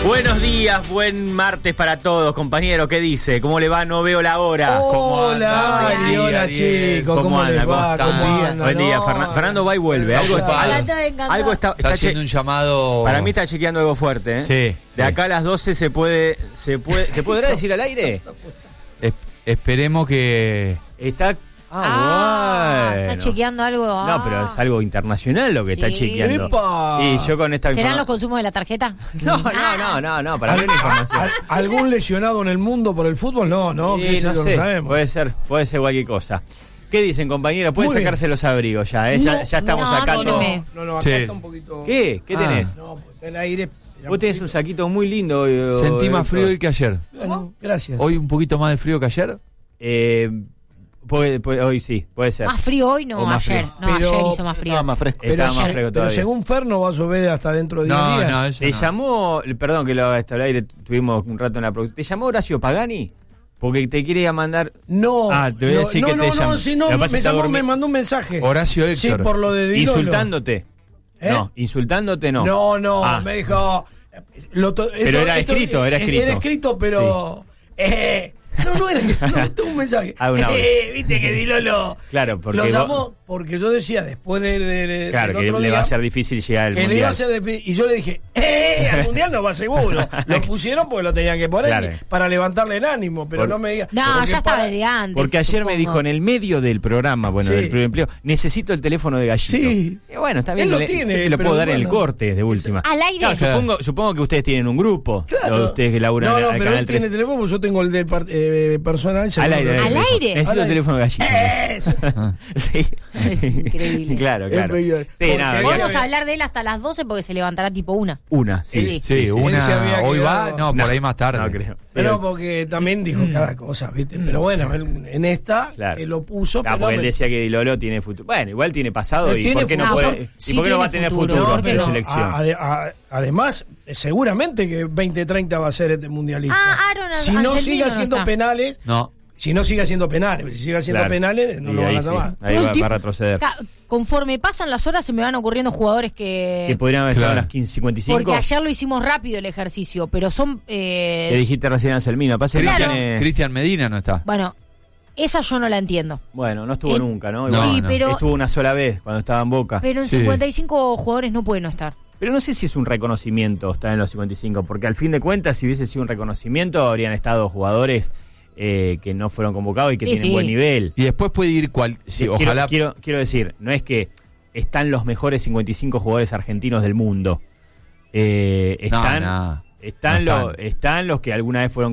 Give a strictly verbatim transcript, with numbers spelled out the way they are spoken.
Buenos días, buen martes para todos, compañeros. ¿Qué dice? ¿Cómo le va? No veo la hora. Hola, Ari, hola chicos, ¿cómo, ¿Cómo les va? ¿Cómo ¿Cómo anda? Buen día, Fernando. Fernando va y vuelve. Algo está, algo, algo está, está, está haciendo un llamado. Para mí está chequeando algo fuerte, ¿eh? Sí. De acá a las doce se puede, se puede, ¿se podrá decir al aire? Es, esperemos que está. Ah, Ah, bueno. está chequeando algo. Ah. No, pero es algo internacional lo que Sí. está chequeando. ¡Epa! Y yo con esta ¿Serán informa- los consumos de la tarjeta? No, no, no, no, no, para mí una información. ¿Al- ¿Algún lesionado en el mundo por el fútbol? No, no, Sí, que eso no no sé, lo sabemos. puede ser, puede ser cualquier cosa. ¿Qué dicen, compañeros? Pueden Muy bien. sacarse los abrigos ya, ¿eh? Ya, No, ya estamos no, acá no, todos. no. No, no, acá Sí. está un poquito. ¿Qué? ¿Qué Ah. tenés? No, pues el aire. era Vos tenés un poquito- saquito muy lindo. eh, sentí más eh, frío hoy que ayer. Bueno, gracias. Hoy un poquito más de frío que ayer. Eh, puede- puede- hoy sí, puede ser. Más frío hoy, no, O más ayer. frío. No, Pero- ayer hizo más frío. Estaba más fresco. pero, Estaba más se- fresco pero todavía. según Fer no va a llover hasta dentro de diez No, días. no, eso Te no. llamó, perdón que lo haga hasta el aire, tuvimos un rato en la producción. ¿Te llamó Horacio Pagani? Porque te quiere mandar. No, Ah, te voy a no, decir no, que no, te no, llamó. sí, no, Lo que me, pasa es que está llamó, dormi- me mandó un mensaje. Horacio Sí, Héctor. por lo de Dilolo. Insultándote. ¿Eh? No, insultándote no. No, no, Ah. me dijo. lo to- Pero era escrito, era escrito. Era escrito, pero. Eh, no, no era escrito, no, tuvo un mensaje. Ah, un audio. Eh, viste que Dilolo. Claro, porque Lo vos- llamó porque yo decía después de, de- de- Claro, del que otro le día, va a ser difícil llegar al que le mundial. iba a hacer de- y yo le dije, ¡eh! Al mundial no va seguro. Lo pusieron porque lo tenían que poner Claro. y- para levantarle el ánimo, pero Por- no me diga. No, porque ya estaba para- desde antes. Porque ayer me supongo. dijo en el medio del programa, bueno, Sí. del primer empleo, necesito el teléfono de Gallito. Sí. Y bueno, está bien. Él lo le- tiene, te lo pero puedo dar en el bueno. corte de última. Al aire. Claro, supongo, supongo que ustedes tienen un grupo. Claro. Ustedes que laburan no, no, al pero Canal él tres. tiene teléfono, porque yo tengo el del par- eh, personal. Al aire. ¿Al aire? Necesito Al el aire. teléfono de Gallito. Eso. Sí. Es increíble. Claro, claro. Es medio- Sí, porque nada, él bien. Podemos había- hablar de él hasta las doce porque se levantará tipo una. Una, sí. Sí. Sí, Él se una. había Hoy quedado- va, no, por ahí más tarde. No creo. Sí, Pero porque también dijo cada cosa, ¿viste? Pero bueno, él, en esta, Claro. que lo puso. Ah, pero porque él me- decía que Dilolo tiene futuro. Bueno, igual tiene pasado Pero y tiene por qué no futuro. puede, Ah, y sí por qué no va a tiene tener futuro. futuro ¿Por qué en no? selección. a- a- a- además, eh, seguramente que veinte treinta va a ser este mundialista. Ah, Aaron si no Anselmino sigue no haciendo está. penales, No. si no sigue haciendo penales, si sigue haciendo Claro. penales, no Y lo van ahí a sí, tomar. ahí Todo el va, va a tiempo- retroceder. Ca- Conforme pasan las horas se me van ocurriendo jugadores que... Que podrían haber estado Claro. a las quince cincuenta y cinco. Porque ayer lo hicimos rápido el ejercicio, pero son... eh, Le dijiste recién a Anselmino. Pasa que Claro. tiene- Cristian Medina no está. Bueno, esa yo no la entiendo. Bueno, no estuvo Eh, nunca, ¿no? no, sí, no. pero, Estuvo una sola vez cuando estaba en Boca. Pero, pero en Sí. cincuenta y cinco jugadores no pueden no estar. no sé si es un reconocimiento estar en los cincuenta y cinco, porque al fin de cuentas, si hubiese sido un reconocimiento, habrían estado jugadores eh, que no fueron convocados y que Sí, tienen sí. buen nivel. Y después puede ir cual. Sí, Quiero- ojalá. Quiero, quiero decir, no es que están los mejores cincuenta y cinco jugadores argentinos del mundo. Eh, No, están, no. están, No los, están. están los que alguna vez fueron